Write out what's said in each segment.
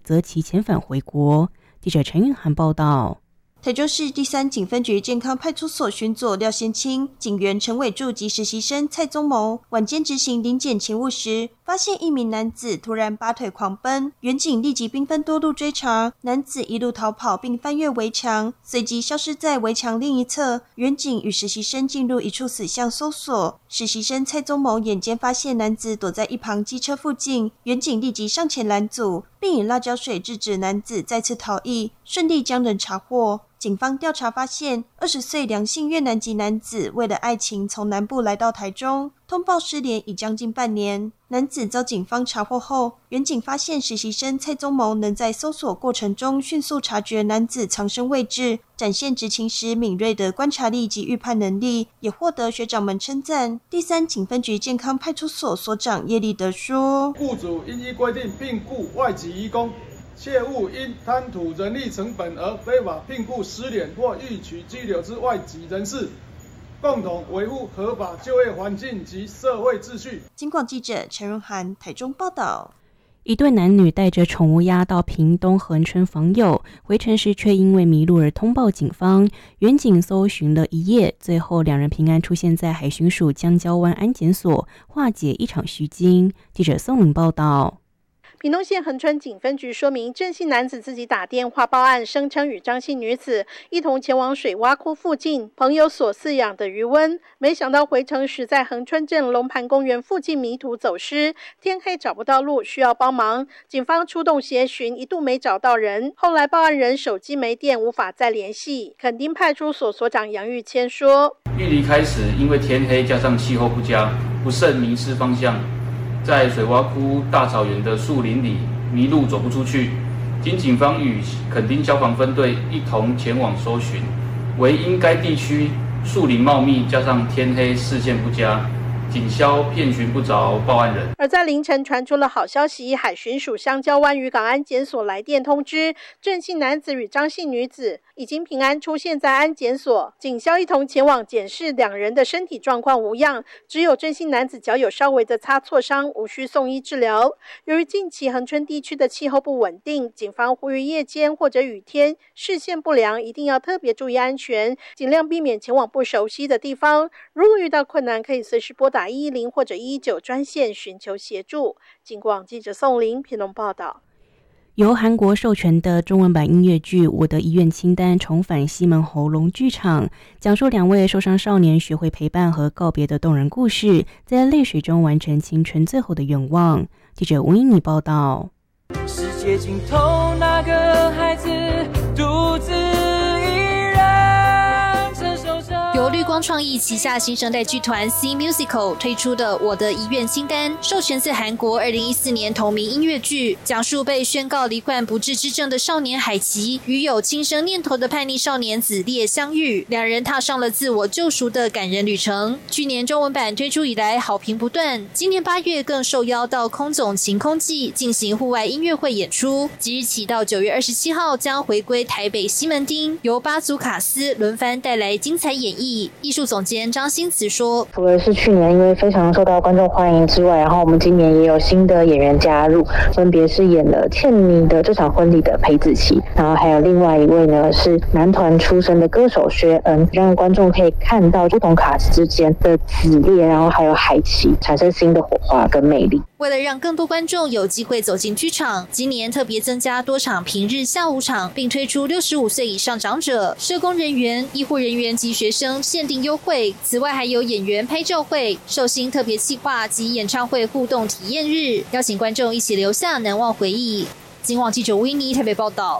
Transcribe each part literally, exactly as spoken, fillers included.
择期遣返回国。记者陈韵涵报道。 台中市第三警分局健康派出所巡佐廖先清、警员陈伟柱及实习生蔡宗谋晚间执行临检勤务时，发现一名男子突然拔腿狂奔，员警立即兵分多路追查，男子一路逃跑并翻越围墙，随即消失在围墙另一侧。员警与实习生进入一处死巷搜索，实习生蔡宗谋眼尖发现男子躲在一旁机车附近，员警立即上前拦阻，并以辣椒水制止男子再次逃逸，顺利将人查获。警方调查发现，二十岁梁姓越南籍男子为了爱情从南部来到台中，通报失联已将近半年。男子遭警方查获后，员警发现实习生蔡宗谋能在搜索过程中迅速察觉男子藏身位置，展现执勤时敏锐的观察力及预判能力，也获得学长们称赞。第三警分局健康派出所所长叶立德说： 雇主应依规定聘雇外籍移工，切勿因贪图人力成本而非法聘雇失联或欲取居留之外籍人士，共同维护合法就业环境及社会秩序。 警广记者陈荣涵台中报道。 一对男女带着宠物鸭到屏东恒春访友，回程时却因为迷路而通报警方。员警搜寻了一夜，最后两人平安出现在海巡署江礁湾安检所，化解一场虚惊。记者宋玲报道。 屏东县恒春警分局说明，郑姓男子自己打电话报案，声称与张姓女子一同前往水洼窟附近朋友所饲养的鱼塭，没想到回程时在恒春镇龙盘公园附近迷途走失，天黑找不到路，需要帮忙。警方出动协寻，一度没找到人，后来报案人手机没电，无法再联系。垦丁派出所所长杨玉谦说： 运离开始，因为天黑加上气候不佳，不慎迷失方向。在水洼窟大草原的树林里迷路走不出去，经警方与垦丁消防分队一同前往搜寻，唯因该地区树林茂密，加上天黑视线不佳，警消遍寻不着报案人。 而在凌晨传出了好消息，海巡署香蕉湾渔港安检所来电通知，郑姓男子与张姓女子已经平安出现在安检所，警消一同前往检视两人的身体状况无恙，只有郑姓男子脚有稍微的擦挫伤，无需送医治疗。由于近期恒春地区的气候不稳定，警方呼吁夜间或者雨天视线不良一定要特别注意安全，尽量避免前往不熟悉的地方。如果遇到困难，可以随时拨打一一零或者一一九专线寻求协助。警广记者宋玲屏东报道。 由韩国授权的中文版音乐剧《我的遗愿清单》重返西门侯龙剧场，讲述两位受伤少年学会陪伴和告别的动人故事，在泪水中完成青春最后的愿望。记者吴英妮报道。 世界尽头那个孩子独自一人承受着。 由绿光创意旗下新生代剧团 C Musical 推出的《我的遗愿清单》，授权自韩国二零一四年同名音乐剧，讲述被宣告罹患不治之症的少年海琪与有轻生念头的叛逆少年子烈相遇，两人踏上了自我救赎的感人旅程。去年中文版推出以来好评不断，今年八月更受邀到空总晴空记进行户外音乐会演出，即日起到九月二十七号将回归台北西门町，由八组卡司轮番带来精彩演绎。艺术总监张新慈说， 除了是去年因为非常受到观众欢迎之外，然后我们今年也有新的演员加入，分别是演了倩妮的这场婚礼的裴子琪，然后还有另外一位呢是男团出身的歌手薛恩，让观众可以看到不同卡司之间的子烈，然后还有海琪产生新的火花跟魅力。 为了让更多观众有机会走进剧场，今年特别增加多场平日下午场，并推出六十五岁以上长者、社工人员、医护人员及学生限定优惠。此外还有演员拍照会、寿星特别企划及演唱会互动体验日，邀请观众一起留下难忘回忆。警广记者维尼台北报道。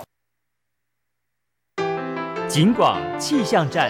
警广气象站。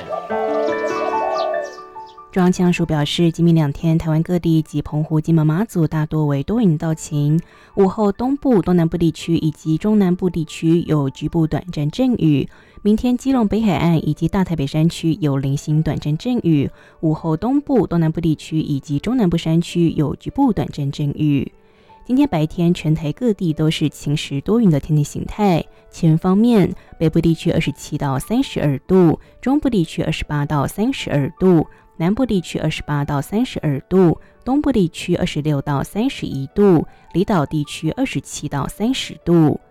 中央气象署表示，今明两天台湾各地及澎湖、金门、马祖大多为多云到晴，午后东部、东南部地区以及中南部地区有局部短暂阵雨。明天基隆北海岸以及大台北山区有零星短暂阵雨，午后东部、东南部地区以及中南部山区有局部短暂阵雨。今天白天全台各地都是晴时多云的天气形态。气温方面，北部地区二十七到三十二度，中部地区二十八到三十二度，南部地区二十八到三十二度，东部地区二十六到三十一度，离岛地区二十七到三十度。